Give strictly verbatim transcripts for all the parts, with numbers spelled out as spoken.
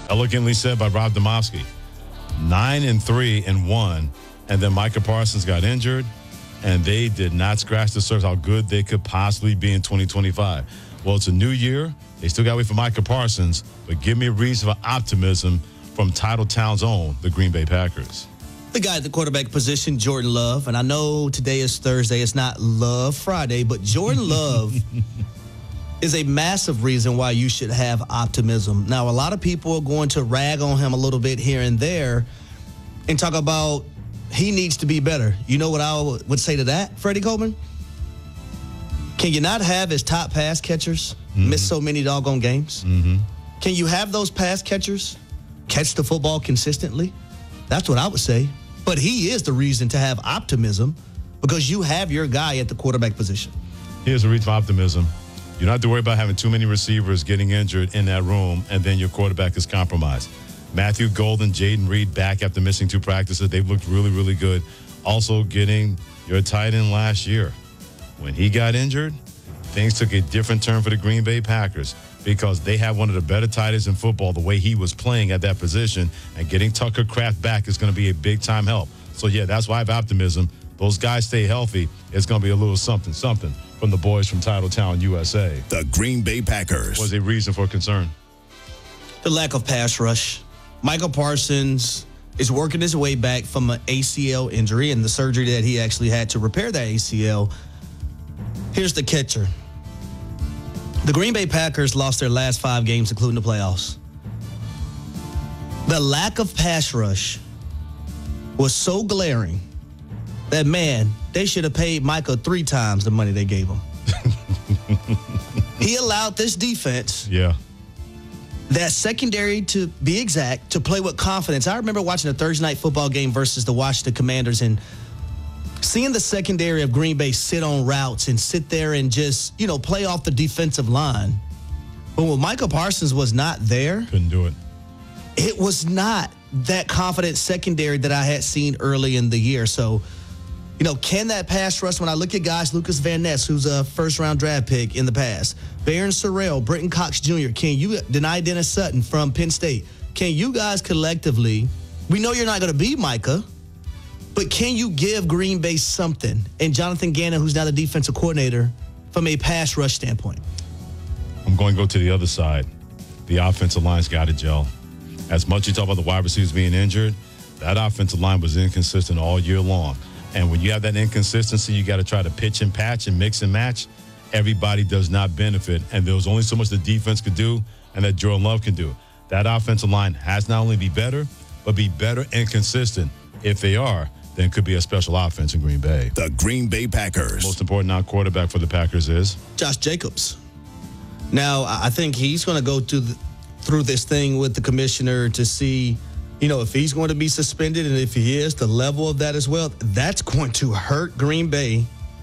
Elegantly said by Rob Domofsky. Nine and three and one, and then Micah Parsons got injured, and they did not scratch the surface how good they could possibly be in twenty twenty-five. Well, it's a new year. They still got to wait for Micah Parsons, but give me a reason for optimism from Titletown's own, the Green Bay Packers. The guy at the quarterback position, Jordan Love, and I know today is Thursday. It's not Love Friday, but Jordan Love is a massive reason why you should have optimism. Now, a lot of people are going to rag on him a little bit here and there and talk about he needs to be better. You know what I would say to that, Freddie Coleman? Can you not have his top pass catchers mm-hmm. miss so many doggone games? Mm-hmm. Can you have those pass catchers catch the football consistently? That's what I would say. But he is the reason to have optimism because you have your guy at the quarterback position. Here's a reason for optimism. You don't have to worry about having too many receivers getting injured in that room, and then your quarterback is compromised. Matthew Golden, Jaden Reed back after missing two practices. They've looked really, really good. Also getting your tight end last year. When he got injured, things took a different turn for the Green Bay Packers because they have one of the better tight ends in football the way he was playing at that position, and getting Tucker Kraft back is going to be a big-time help. So, yeah, that's why I have optimism. Those guys stay healthy. It's going to be a little something, something from the boys from Titletown, U S A. The Green Bay Packers. Was a reason for concern? The lack of pass rush. Michael Parsons is working his way back from an A C L injury and the surgery that he actually had to repair that A C L. Here's the catcher. The Green Bay Packers lost their last five games, including the playoffs. The lack of pass rush was so glaring that, man, they should have paid Micah three times the money they gave him. He allowed this defense, yeah, that secondary to be exact, to play with confidence. I remember watching a Thursday night football game versus the Washington Commanders and seeing the secondary of Green Bay sit on routes and sit there and just, you know, play off the defensive line. But when Micah Parsons was not there, couldn't do it. It was not that confident secondary that I had seen early in the year. So, you know, can that pass rush, when I look at guys, Lucas Van Ness, who's a first-round draft pick in the past, Barron Sorrell, Brenton Cox Junior, can you deny Dennis Sutton from Penn State? Can you guys collectively, we know you're not going to be Micah, but can you give Green Bay something? And Jonathan Gannon, who's now the defensive coordinator, from a pass rush standpoint? I'm going to go to the other side. The offensive line's got to gel. As much as you talk about the wide receivers being injured, that offensive line was inconsistent all year long. And when you have that inconsistency, you got to try to pitch and patch and mix and match. Everybody does not benefit. And there was only so much the defense could do and that Jordan Love can do. That offensive line has not only be better, but be better and consistent. If they are, then it could be a special offense in Green Bay. The Green Bay Packers. Most important non-quarterback for the Packers is? Josh Jacobs. Now, I think he's going to go through, the, through this thing with the commissioner to see, you know, if he's going to be suspended, and if he is, the level of that as well. That's going to hurt Green Bay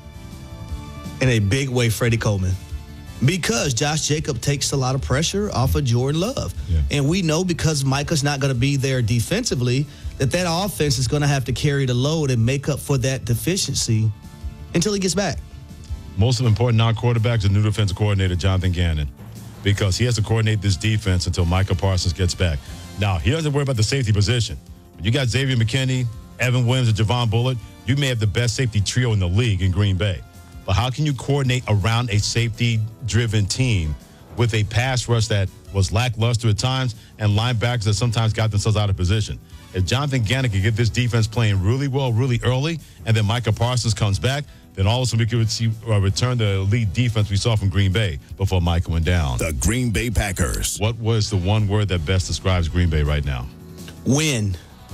in a big way, Freddie Coleman, because Josh Jacobs takes a lot of pressure off of Jordan Love. Yeah. And we know because Micah's not going to be there defensively that that offense is going to have to carry the load and make up for that deficiency until he gets back. Most important non-quarterbacks, the new defensive coordinator, Jonathan Gannon, because he has to coordinate this defense until Micah Parsons gets back. Now, he doesn't worry about the safety position. When you got Xavier McKinney, Evan Williams, and Javon Bullard, you may have the best safety trio in the league in Green Bay. But how can you coordinate around a safety-driven team with a pass rush that was lackluster at times and linebackers that sometimes got themselves out of position? If Jonathan Gannon can get this defense playing really well, really early, and then Micah Parsons comes back, then all of a sudden we could see uh, return the elite defense we saw from Green Bay before Micah went down. The Green Bay Packers. What was the one word that best describes Green Bay right now? Win.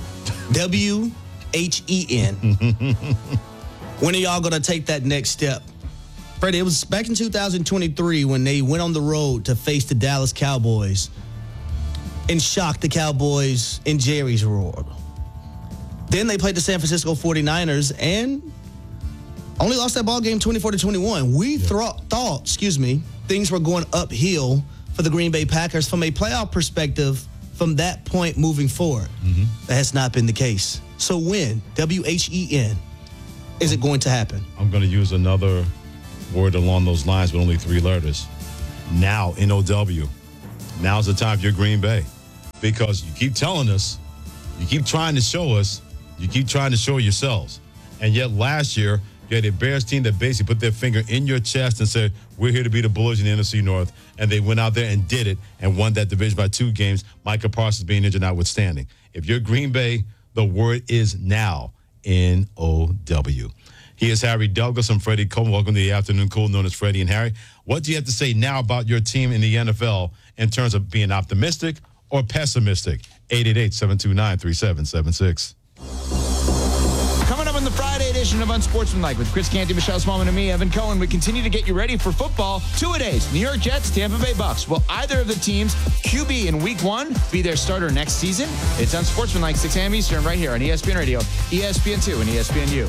W H E N. When are y'all going to take that next step? Freddie, it was back in two thousand twenty-three when they went on the road to face the Dallas Cowboys and shocked the Cowboys in Jerry's world. Then they played the San Francisco forty-niners and only lost that ball game twenty-four to twenty-one. We yeah. thro- thought, excuse me, things were going uphill for the Green Bay Packers from a playoff perspective from that point moving forward. Mm-hmm. That has not been the case. So when, W H E N, is it going to happen? I'm going to use another word along those lines, but only three letters. Now, N O W. Now's the time for your Green Bay. because you keep telling us, you keep trying to show us, you keep trying to show yourselves. And yet last year, you had a Bears team that basically put their finger in your chest and said, we're here to be the Bulls in the N F C North. And they went out there and did it and won that division by two games, Micah Parsons being injured notwithstanding. If you're Green Bay, the word is now, N O W. He is Harry Douglas. I'm Freddie Coleman. Welcome to the Afternoon Cool, known as Freddie and Harry. What do you have to say now about your team in the N F L in terms of being optimistic or pessimistic? eight eight eight, seven two nine, three seven seven six. Coming up on the Friday edition of Unsportsmanlike with Chris Canty, Michelle Smallman, and me, Evan Cohen, we continue to get you ready for football. Two-a-days, New York Jets, Tampa Bay Bucks. Will either of the teams' Q B in week one be their starter next season? It's Unsportsmanlike, six a.m. Eastern, right here on E S P N Radio, E S P N two, and E S P N U.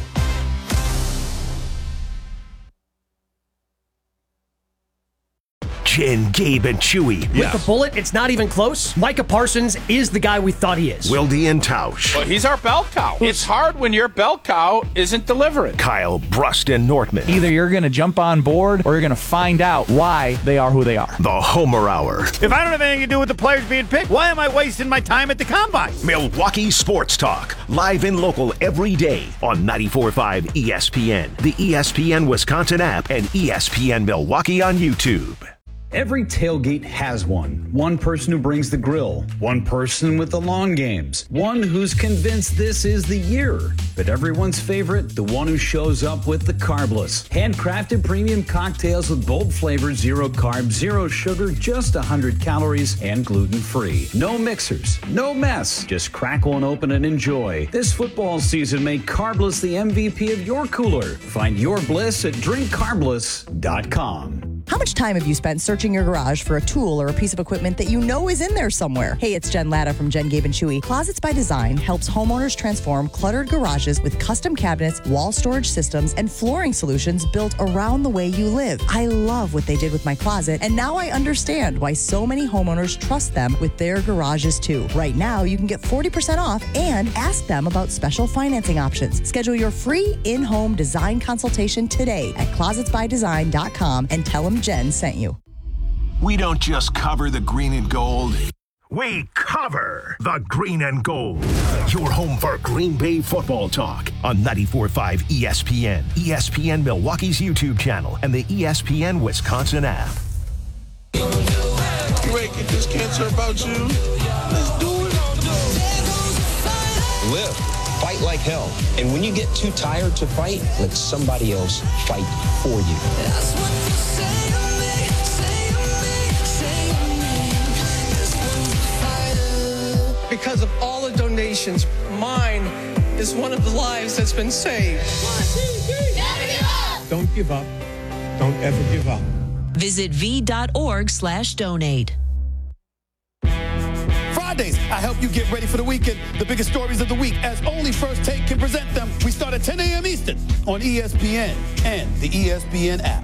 Jen, Gabe, and Chewy. With Yes. the bullet, it's not even close. Micah Parsons is the guy we thought he is. Wildy and Tausch. Well, he's our bell cow. It's hard when your bell cow isn't delivering. Kyle, Brust, and Nortman. Either you're going to jump on board or you're going to find out why they are who they are. The Homer Hour. If I don't have anything to do with the players being picked, why am I wasting my time at the combine? Milwaukee Sports Talk. Live and local every day on ninety-four point five E S P N, the E S P N Wisconsin app, and E S P N Milwaukee on YouTube. Every tailgate has one. One person who brings the grill. One person with the lawn games. One who's convinced this is the year. But everyone's favorite, the one who shows up with the carbless. Handcrafted premium cocktails with bold flavors, zero carbs, zero sugar, just one hundred calories, and gluten-free. No mixers, no mess. Just crack one open and enjoy. This football season, make Carbless the M V P of your cooler. Find your bliss at drink carbless dot com. How much time have you spent searching your garage for a tool or a piece of equipment that you know is in there somewhere? Hey, it's Jen Latta from Jen, Gabe, and Chewy. Closets by Design helps homeowners transform cluttered garages with custom cabinets, wall storage systems, and flooring solutions built around the way you live. I love what they did with my closet, and now I understand why so many homeowners trust them with their garages too. Right now, you can get forty percent off and ask them about special financing options. Schedule your free in-home design consultation today at closets by design dot com and tell them Jen sent you. We don't just cover the green and gold. We cover the green and gold. Your home for Green Bay football talk on ninety-four point five E S P N, E S P N Milwaukee's YouTube channel, and the E S P N Wisconsin app. You ready to get this cancer about you? Let's do it. Live. Fight like hell. And when you get too tired to fight, let somebody else fight for you. That's what you say to me, say to me, say to me. Because of all the donations, mine is one of the lives that's been saved. Never give up. Don't give up. Don't ever give up. Visit v.org slash donate. Fridays, I help you get ready for the weekend. The biggest stories of the week, as only First Take can present them. We start at ten a.m. Eastern on E S P N and the E S P N app.